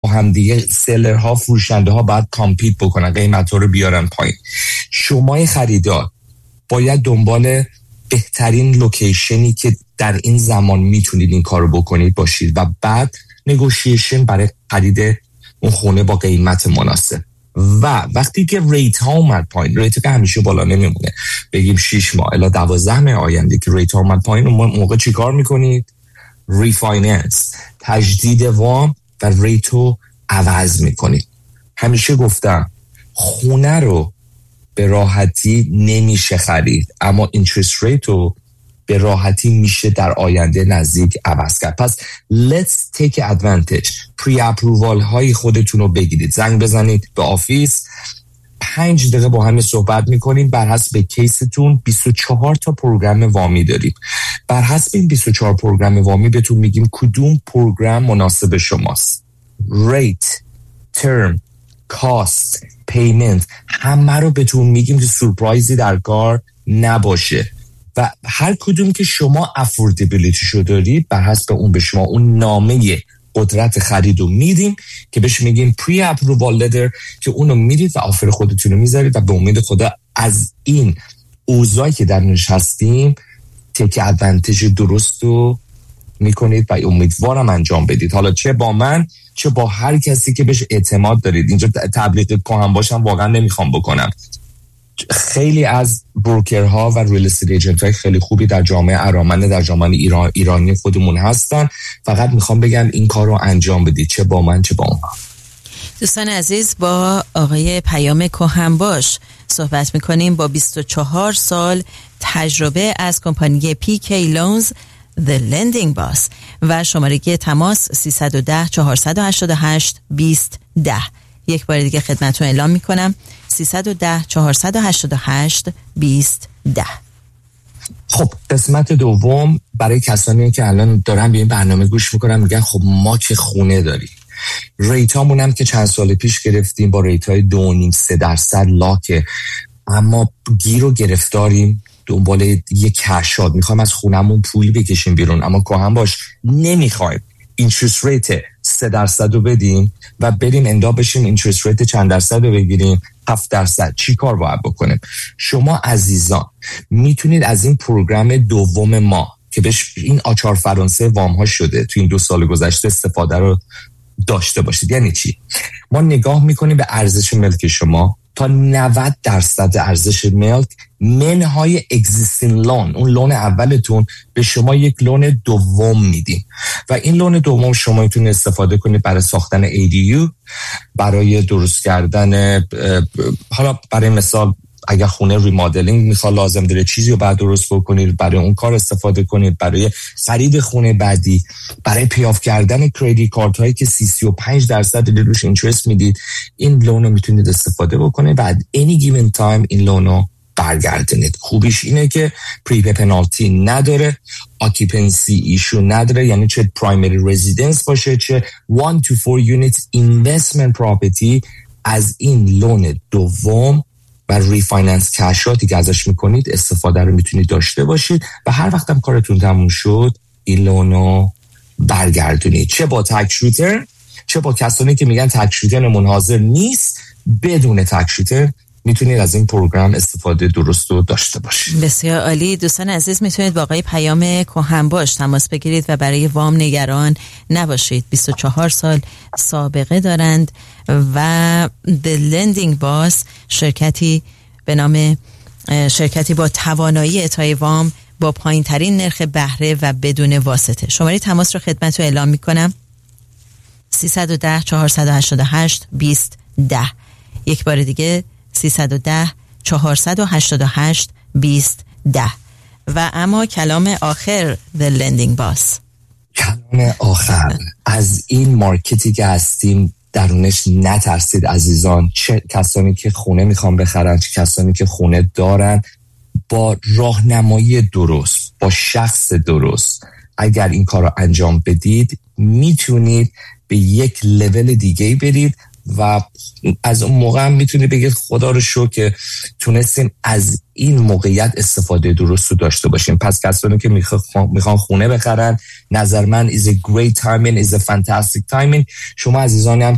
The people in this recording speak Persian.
هم دیگه سلرها، فروشنده ها باید کامپیت بکنن، قیمت ها رو بیارن پایین. شما خریدار باید دنبال بهترین لوکیشنی که در این زمان میتونید این کارو بکنید باشید و بعد نگوشیشن برای خرید اون خونه با قیمت مناسب. و وقتی که ریت ها اومد پایین، ریت که همیشه بالا نمیمونه، بگیم 6 ماه الی 12 ماه آینده که ریت ها اومد پایین، اون موقع چی کار میکنید؟ ریفایننس، تجدید وام و ریت رو عوض میکنید. همیشه گفتم خونه رو به راحتی نمیشه خرید، اما اینترست ریت رو به راحتی میشه در آینده نزدیک عوض کرد. پس let's take advantage. پری اپرووال های خودتون رو بگیرید، زنگ بزنید به آفیس، 5 دقیقه با هم صحبت میکنیم. بر حسب کیستون 24 تا پروگرام وامی داریم. بر حسب این 24 پروگرام وامی بهتون میگیم کدوم پروگرام مناسب شماست. ریت، ترم، کاست، پیمنت، همه رو بهتون میگیم که سورپرایزی در کار نباشه و هر کدوم که شما افوردیبیلیتی شو دارید بر حسب اون به شما اون نامه قدرت خرید رو میدیم که بهش میگیم پری اپرووال لتر، که اونو میدید و آفر خودتون رو میذارید و به امید خدا از این اوضاعی که در نشستیم تک ادوانتج درست رو میکنید و امیدوارم انجام بدید. حالا چه با من چه با هر کسی که بهش اعتماد دارید. اینجا تبلیغ کهن باشم واقعا نمیخوام بکنم. خیلی از بروکرها و ریل استیت ایجنت های خیلی خوبی در جامعه ارامنه، در جامعه ایرانی خودمون هستن. فقط میخوام بگم این کار رو انجام بدید، چه با من چه با اونها. دوستان عزیز، با آقای پیام کهنباش صحبت میکنیم، با 24 سال تجربه از کمپانی PK Loans The Lending Boss و شماره تماس 310 488 2010. یک بار دیگه خدمتتون اعلام میکنم 310 488 2010. خب قسمت دوم برای کسانی که الان دارن به این برنامه گوش میکنن میگن خب ما که خونه داریم، ریتامون هم که چند سال پیش گرفتیم با ریتای 2.5-3% لاکه، اما گیر و گرفتاریم دنبال یک کشاد، میخوایم از خونمون پول بکشیم بیرون، اما کهن باش نمیخوایم اینترست ریت 3% رو بدیم و بریم اندا بشیم اینترست ریت چند درصد رو بگیریم 7%. چی کار باید بکنیم؟ شما عزیزان میتونید از این پروگرام دوم ما که بهش این آچار فرانسه وام ها شده تو این 2 سال گذشته استفاده رو داشته باشید. یعنی چی؟ ما نگاه میکنیم به ارزش ملک شما، تا 90% ارزش ملک منهای اگزیستینگ لون، اون لون اولتون، به شما یک لون دوم میدیم و این لون دوم شما میتونید استفاده کنید برای ساختن ADU، برای درست کردن، حالا برای مثال اگر خونه ریمادلینگ میخواد لازم داره چیزی رو بعد درست بکنید، برای اون کار استفاده کنید، برای خرید خونه بعدی، برای پیاف کردن کریدیت کارت هایی که 35% روش اینترست میدید، این لون رو میتونید استفاده بکنید. بعد any given time این لون رو برگردونید. خوبیش اینه که پریپی پنالتی نداره، آکیپنسی ایشو نداره، یعنی چه پرایمری رزیدنس باشه چه 1 to 4 unit investment property، از این لون دوم و ریفایننس کشاتی که ازش میکنید استفاده رو میتونید داشته باشید و هر وقت هم کارتون تموم شد این لونو برگردونید، چه با تک شوتر چه با کسانی که میگن تک شوترمون حاضر نیست. بدون تک شوتر میتونید از این پروگرام استفاده درست رو داشته باشید. بسیار عالی. دوستان عزیز میتونید با آقای پیام کهنباش تماس بگیرید و برای وام نگران نباشید. 24 سال سابقه دارند و The Lending Boss شرکتی به نام شرکتی با توانایی اعطای وام با پایین ترین نرخ بهره و بدون واسطه. شماره تماس رو خدمت رو اعلام میکنم 310 488 2010. یک بار دیگه 310 488 2010. و اما کلام آخر The Lending Boss، کلام آخر از این مارکتی که هستیم درونش نترسید عزیزان. چه کسانی که خونه میخوان بخرن چه کسانی که خونه دارن، با راهنمایی درست، با شخص درست اگر این کار رو انجام بدید میتونید به یک لول دیگه برید و از اون موقع هم میتونید بگید خدا رو شکر که تونستیم از این موقعیت استفاده درست رو داشته باشیم. پس کسانی که میخوان خونه بخرن، نظر من is a great timing, is a fantastic timing. شما عزیزانی هم